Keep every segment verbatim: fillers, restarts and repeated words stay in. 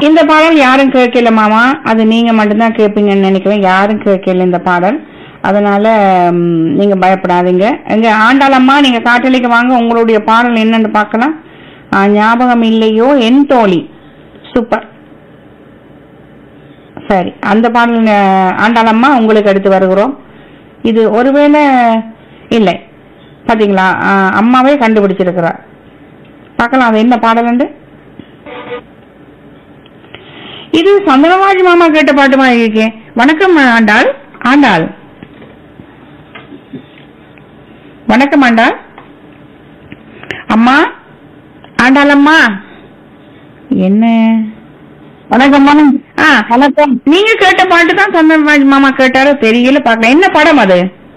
இந்த பாடல் யாரும் கேட்கல மாமா, அது நீங்க மட்டும்தான் கேட்பீங்கன்னு நினைக்கிறேன். யாரும் கேட்கல இந்த பாடல், அதனால ம், நீங்க பயப்படாதீங்க. எங்க ஆண்டாளம்மா நீங்க காட்டலிக்கு வாங்க, உங்களுடைய பாடல் என்னன்னு பார்க்கலாம். ஆ, ஞாபகம் இல்லையோ என் தோழி, சூப்பர். சரி, அந்த பாடல் அஹ், ஆண்டாளம்மா உங்களுக்கு எடுத்து வருகிறோம். இது ஒருவேளை இல்லை, பாத்தீங்களா? ஆஹ், அம்மாவே கண்டுபிடிச்சிருக்கிறார். பார்க்கலாம் அது என்ன பாடல். இது சந்திரராஜ் மாமா கேட்ட பாட்டுமா இருக்கே. வணக்கம் ஆண்டாள். ஆண்டாள் வணக்கம் ஆண்டாள். அம்மா, ஆண்டாள் அம்மா என்ன? வணக்கம். ஆ, வணக்கம். நீங்க கேட்ட பாட்டு தான் சந்திரராஜ் மாமா கேட்டாரோ தெரியல, பார்க்கலாம். என்ன படம் அது?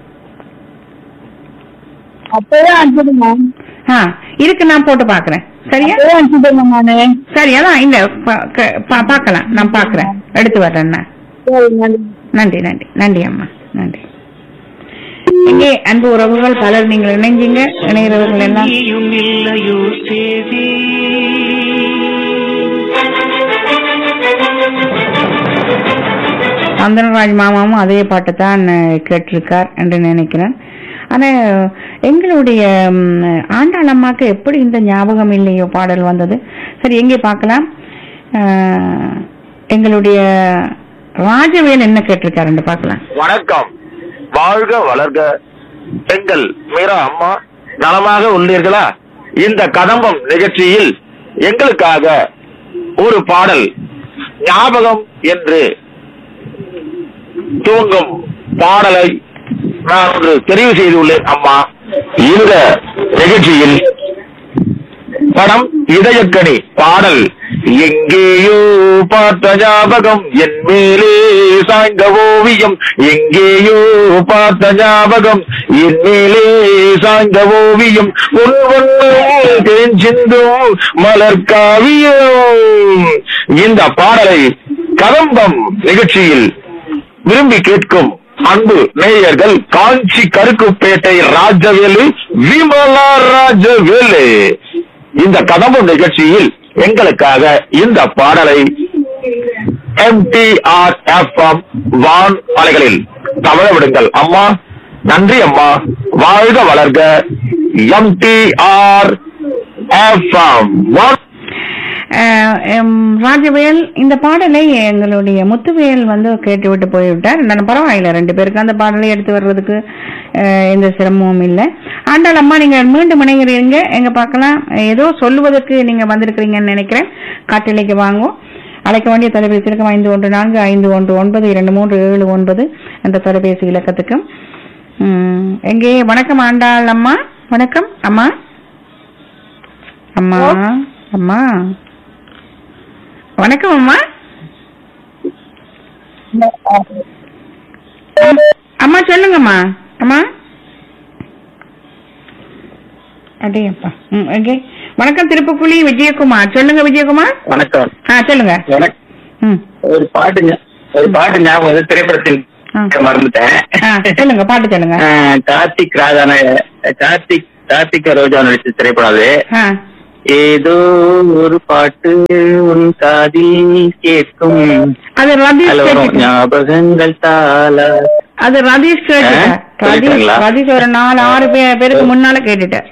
அப்பவே அனுப்பிடுமா? ஆ, இருக்கு, நான் போட்டு பாக்குறேன். சரியா? அப்பவே அனுப்பிடுமா நானு? சரி, அதான் இந்த பா- க- பா- பார்க்கலாம், நான் பாக்குறேன், எடுத்து வர்றேன். சரி, நன்றி. நன்றி நன்றி நன்றி அம்மா, நன்றி. இங்கே அன்பு உறவுகள் பலர் நீங்கள் இணைஞ்சீங்க, இணைகிறவர்கள் எல்லாம் இல்லையோ சேதி சந்திரராஜ் மாமாவும் அதே பாட்டு தான் கேட்டிருக்கார் என்று நினைக்கிறேன். ஆனா எங்களுடைய ம், ஆண்டாள் அம்மாக்கு எப்படி இந்த ஞாபகம் இல்லையோ பாடல் வந்தது? சரி, எங்கே பார்க்கலாம். அஹ், எங்களுடைய ராஜவேல் என்ன கேட்டிருக்காருன்னு பார்க்கலாம். வணக்கம், வாழ்க வளர்க. எங்கள் மீரா அம்மா நலமாக உள்ளீர்களா? இந்த கதம்பம் நிகழ்ச்சியில் எங்களுக்காக ஒரு பாடல் ஞாபகம் என்று துவங்கும் பாடலை நான் ஒன்று தெரிவு செய்துள்ளேன் அம்மா. இந்த நிகழ்ச்சியில் படம் இதயக்கனி, பாடல் எங்கேயோ பார்த்த ஞாபகம், என் மேலே சாய்ந்த ஓவியம், எங்கேயோ பார்த்த ஞாபகம், என் மேலே சாய்ந்த ஓவியம், உன் ஒன்றும் தேன் சிந்தும் மலர் காவியம். இந்த பாடலை கதம்பம் நிகழ்ச்சியில் விரும்பி கேட்கும் அன்பு நேயர்கள் காஞ்சி கருக்குப்பேட்டை ராஜவேலு, விமலா ராஜவேலு. இந்த கதம்பம் நிகழ்ச்சியில் எங்களுக்காக இந்த பாடலை M D R F M வான் அலைகளில் தவழ விடுங்கள் அம்மா. நன்றி அம்மா, வாழ்க வளர்க. M D R F M வான். அஹ், எம், ராஜவேல் இந்த பாடலை எங்களுடைய முத்துவேல் வந்து கேட்டுவிட்டு போய்விட்டார். நான் பரவாயில்ல, ரெண்டு பேருக்கு அந்த பாடலை எடுத்து வர்றதுக்கு அஹ், எந்த சிரமமும் இல்லை. ஆண்டாள் அம்மா நீங்க மீண்டும் இணைகிறீங்க, எங்க பார்க்கலாம். ஏதோ சொல்லுவதற்கு நீங்க வந்திருக்கிறீங்கன்னு நினைக்கிறேன். காட்டிலைக்கு வாங்குவோம். அழைக்க வேண்டிய தொலைபேசி இலக்கம் ஐந்து ஒன்று நான்கு ஐந்து ஒன்று ஒன்பது இரண்டு மூன்று ஏழு ஒன்பது என்ற தொலைபேசி இலக்கத்துக்கும். உம், எங்கே? வணக்கம் ஆண்டாள் அம்மா. வணக்கம் அம்மா. அம்மா அம்மா வணக்கம் அம்மா. அம்மா சொல்லுங்கம்மா. அம்மா அடே அப்பா. ம், ஓகே. வணக்கம் திருப்புக்குழி விஜயகுமார். சொல்லுங்க விஜயகுமார். வணக்கம். ஆ, சொல்லுங்க. எனக்கு ம். ஒரு பாட்டு ஞா- ஒரு பாட்டு ஞாபகம் வந்து திரைப்படத்தில் ஆ. மறந்துட்டேன். ஆ, சொல்லுங்க, பாட்டு சொல்லுங்க. ஆஹ் கார்த்திக் ராஜான கார்த்திக் கார்த்திக் ரோஜா நடிச்ச திரைப்படம் அது. ஆ, ஏதோ ஒரு பாட்டு உன் காதில் கேட்கும், அது ரதீஷ் அதுல வரும் கேட்டுட்டார். ஞாபகங்கள் தாள. அது ரதீஷ் கேட்டுட்டார். ஆ, ரதீஷ் சொல்லிட்டாங்களா? ரதீஷ் ஒரு நாலு ஆறு பே- பேருக்கு முன்னால கேட்டுட்டார்.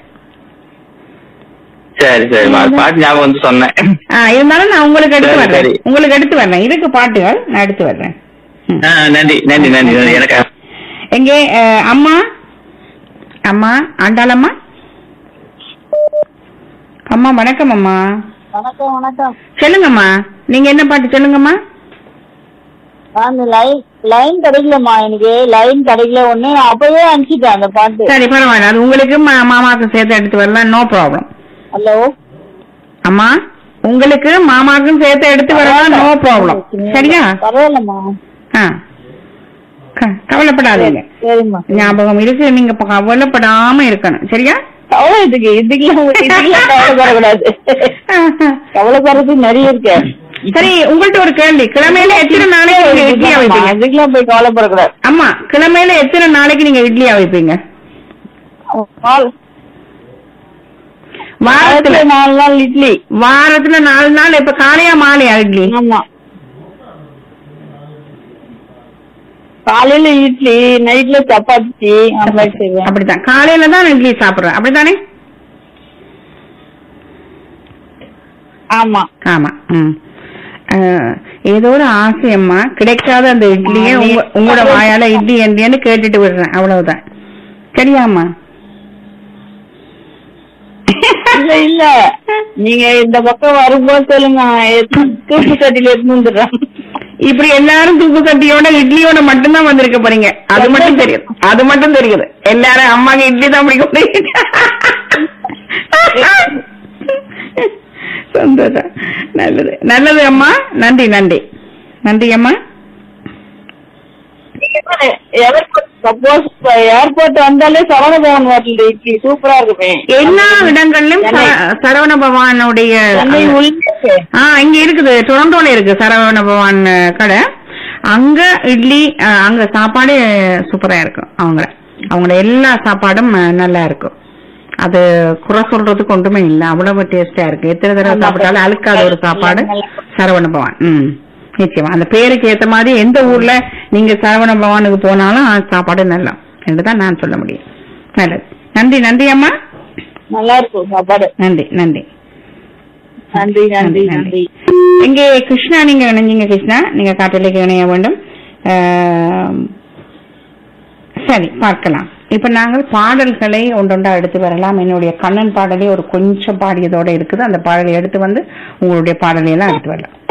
சரி சரி, அது பாட்டு ஞாபகம் வந்து சொன்னேன். ஆ, இருந்தாலும் நான் உங்களுக்கு எடுத்து சரி, வர்றேன். சரி. உங்களுக்கு எடுத்து வர்றேன். இருக்கு பாட்டுகள், நான் எடுத்து வர்றேன். ம். ஆஹ் நன்றி நன்றி நன்றி நன்றி. எனக்கு எங்கே அஹ், அம்மா அம்மா ஆண்டாளம்மா. அம்மா வணக்கம் அம்மா. வணக்கம் வணக்கம். சொல்லுங்கம்மா, நீங்க என்ன பாட்டு சொல்லுங்கம்மா. நான் லைன் லைன் கிடைக்கலம்மா, எனக்கு லைன் கிடைக்கல. ஒண்ணு நான் அப்பவே அனுப்பிச்சிட்டேன் அந்த பாட்டு. சரி, பரவாயில்ல, அது உங்களுக்கு மா- மாமாவுக்கு சேர்த்து எடுத்து வரலாம், நோ ப்ராப்ளம். ஹலோ, அம்மா, உங்களுக்கு மாமாவுக்கும் சேர்த்து எடுத்து வரலாம், நோ ப்ராப்ளம். சரியா? பரவாயில்லம்மா. ஆ, க- கவலைப்படாதீங்க. சரிம்மா. ஞாபகம் இருக்கு, நீங்க இப்ப கவலைப்படாம இருக்கணும். சரியா? கவலை இதுக்கு இதுக்கெல்லாம் இதுக்கெல்லாம் கவலைப்படக்கூடாது. கவலைப்படுறதுக்கு நிறைய இருக்கு. சரி, உங்கள்ட்ட ஒரு கேள்வி. கிழமையில எத்தனை நாளைக்கு நீங்க இட்லியா வைப்பீங்க? இதுக்கெல்லாம் போய் கவலைப்படக்கூடாது. அம்மா, கிழமையில எத்தனை நாளைக்கு நீங்க இட்லியா வைப்பீங்க? வால்- வாரத்துல நாலு நாள் இட்லி. வாரத்துல நாலு நாள். இப்ப காலையா மாலையா இட்லி? ஆமா, காலையில இட்லி, நைட்ல சப்பாத்தி அந்த மாதிரி செய்வேன். அப்படித்தான், காலையில தான் இட்லி சாப்பிடுறேன், அப்படித்தானே? ஆமா ஆமா. ம். ஏதோ ஒரு ஆசையம்மா, கிடைக்காத அந்த இட்லியே உங்களோட வாயால இட்லி என்றேன்னு கேட்டுட்டு விடுறேன், அவ்வளவுதான். சரியாம்மா? இல்ல இல்ல, நீங்க இந்த பக்கம் வரும்போது சொல்லுங்க, தூக்கு கட்டில எடுத்து வந்துடுறேன். இப்படி எல்லாரும் தூக்கு கட்டியோட இட்லியோட மட்டும்தான் வந்திருக்க போறீங்க, அது மட்டும் தெரியுது, அது மட்டும் தெரியுது. எல்லாரும் அம்மாக்கு இட்லி தான் பிடிக்கும். சந்தோஷம். நல்லது நல்லது அம்மா, நன்றி நன்றி நன்றி அம்மா. சப்போஸ் ஏர்போர்ட் வந்தாலே சரவண பவன் வரல இட்லி சூப்பரா இருக்குமே. எல்லா இடங்கள்லயும் சரவண பவானுடைய ஆஹ் இங்க இருக்குது, டொரண்டோல இருக்கு சரவண பவான் கடை. அங்க இட்லி, அங்க சாப்பாடு சூப்பரா இருக்கும். அவங்க அவங்களோட எல்லா சாப்பாடும் நல்லா இருக்கும். அது குறை சொல்றதுக்கு ஒன்றுமே இல்லை, அவ்வளவு டேஸ்டா இருக்கு. எத்தனை தடவை சாப்பிட்டாலும் அழுக்காத ஒரு சாப்பாடு சரவண பவான். ம் நிச்சயமா. அந்த பேருக்கு ஏத்த மாதிரி எந்த ஊர்ல நீங்க சரவண பவானுக்கு போனாலும் சாப்பாடு நல்லா என்றுதான் நான் சொல்ல முடியும். நல்லது, நன்றி நன்றி அம்மா. நல்லா இருக்கும் சாப்பாடு. நன்றி நன்றி நன்றி நன்றி நன்றி. இங்கே கிருஷ்ணா, நீங்க இணைஞ்சீங்க கிருஷ்ணா, நீங்க காட்டிലേക്ക് இணைய வேண்டும். சரி, பார்க்கலாம். இப்ப நாங்கள் பாடல்களை ஒன்றொன்றா எடுத்து வரலாம். என்னுடைய கண்ணன் பாடலே ஒரு கொஞ்சம் பாடியதோட இருக்குது, அந்த பாடலை எடுத்து வந்து உங்களுடைய பாடலையெல்லாம் எடுத்து வரலாம்.